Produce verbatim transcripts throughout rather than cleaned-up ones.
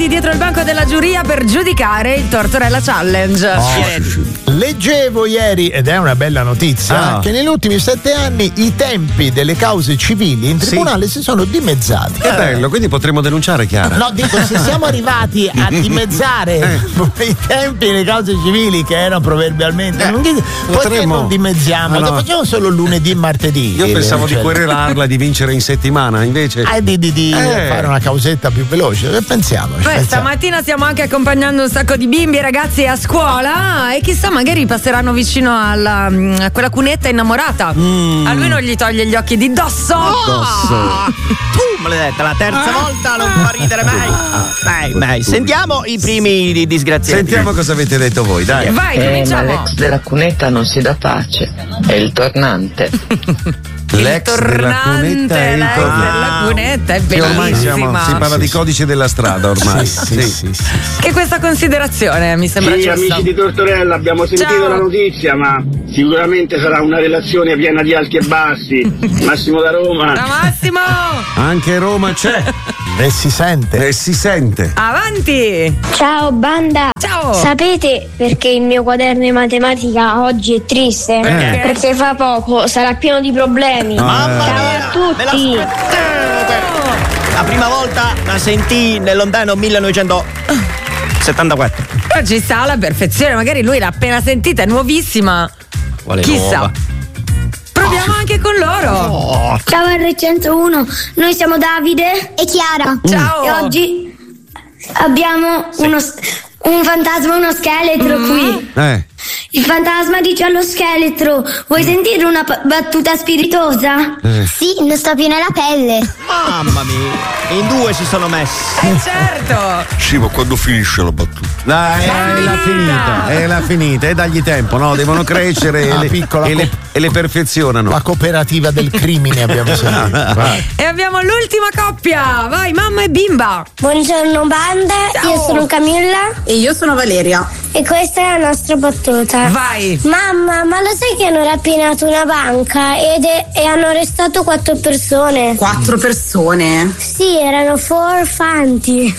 dietro il banco della giuria per giudicare il Tortorella Challenge. Oh, leggevo ieri, ed è una bella notizia, ah. che negli ultimi sette anni i tempi delle cause civili in tribunale sì. si sono dimezzati. Che bello, quindi potremmo denunciare, Chiara. No, dico, se siamo arrivati a dimezzare eh. i tempi delle cause civili che erano proverbialmente eh. non dite, perché non dimezziamo? Ah, no. Facciamo solo lunedì e martedì. Io pensavo cioè. di querelarla, di vincere in settimana, invece ah, di, di, di eh. fare una causetta più veloce. Pensiamo. Beh, pensiamo. Stamattina stiamo anche accompagnando un sacco di bimbi e ragazzi a scuola e chissà, magari passeranno vicino alla, a quella cunetta innamorata. Mm. A lui non gli toglie gli occhi di dosso. Oh. dosso. Tu, maledetta, la terza ah. volta non fa ridere mai. Dai, dai, sentiamo i primi di disgraziati. Sentiamo cosa avete detto voi, dai. Vai, eh, cominciamo. Ma l'ex della cunetta non si dà pace, è il tornante. L'ex tornante, della cunetta è il l'ex tornante. della cunetta è bellissima. Ormai siamo, si parla sì, di sì. codice della strada ormai. Sì, sì, sì, sì, sì. Che questa considerazione mi sembra sì, giusta. Amici di Tortorella, abbiamo sentito Ciao. la notizia, ma sicuramente sarà una relazione piena di alti e bassi. Massimo da Roma. Da Massimo! Anche Roma c'è. E si sente. E si sente. Avanti! Ciao banda! Ciao! Sapete perché il mio quaderno di matematica oggi è triste? Perché? Perché fra poco sarà pieno di problemi. Ah, Mamma Ciao mia, a tutti! La prima volta la sentii nel lontano millenovecentosettantaquattro. Però ci sta alla perfezione, magari lui l'ha appena sentita, è nuovissima. Quale Chissà. nuova? Proviamo anche con loro. Oh. Ciao R centouno, noi siamo Davide e Chiara. Ciao. E oggi abbiamo uno, un fantasma, uno scheletro Mm. qui. Eh. Il fantasma dice allo scheletro: vuoi sentire una p- battuta spiritosa? Eh. Sì, non sto più nella pelle. Mamma mia, in due si sono messi. Eh certo. Sì, ma quando finisce la battuta? Dai, è la finita, è la finita, e dagli tempo, no? Devono crescere e, Una le, piccola e, le, co- e le perfezionano. La cooperativa del crimine abbiamo sentito. Vai. E abbiamo l'ultima coppia. Vai, mamma e bimba. Buongiorno banda, Ciao. io sono Camilla E io sono Valeria. e questa è la nostra battuta. Vai. Mamma, ma lo sai che hanno rapinato una banca ed è- e hanno arrestato quattro persone? Quattro persone. Sì, erano furfanti.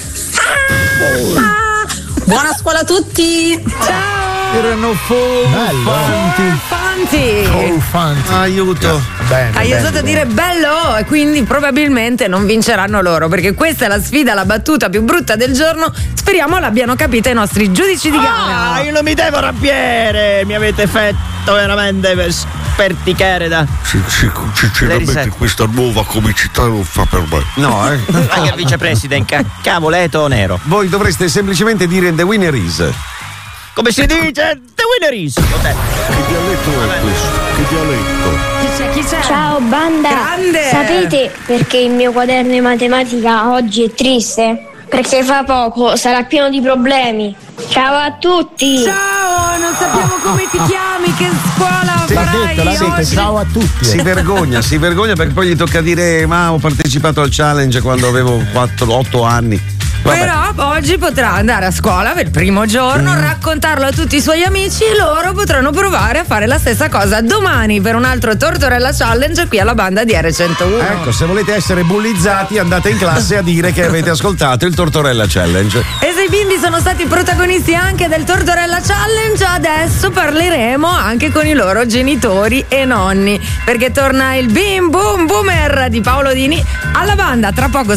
Buona scuola a tutti. Erano Bello. Fanti. Oh, fanti. Aiuto. Bene, Hai bene, osato a bene. dire bello e quindi probabilmente non vinceranno loro, perché questa è la sfida, la battuta più brutta del giorno. Speriamo l'abbiano capita i nostri giudici di gara. Ah, io non mi devo arrabbiare, mi avete fatto veramente per sperticare. Sì, sì, sinceramente questa nuova comicità non fa per me. No, eh. Anche il vicepresidente, ca- cavoleto nero. Voi dovreste semplicemente dire the winner is. Come si dice? The winner is. Che dialetto è questo? Che dialetto? Chi c'è? Chi c'è? Ciao banda, Grande. sapete perché il mio quaderno di matematica oggi è triste? Perché fra poco sarà pieno di problemi. Ciao a tutti! Ciao, non sappiamo come ti chiami, che scuola L'ha farai detto, l'ha detto, oggi. ciao a tutti. Si vergogna, si vergogna perché poi gli tocca dire ma ho partecipato al challenge quando avevo quattro otto anni. Vabbè. Però oggi potrà andare a scuola per il primo giorno, Mm. raccontarlo a tutti i suoi amici e loro potranno provare a fare la stessa cosa domani per un altro Tortorella Challenge qui alla banda di R centouno. Ecco, se volete essere bullizzati andate in classe a dire che avete ascoltato il Tortorella Challenge. E se i bimbi sono stati protagonisti anche del Tortorella Challenge, adesso parleremo anche con i loro genitori e nonni, perché torna il Bim Boom Boomer di Paolo Dini alla banda tra poco.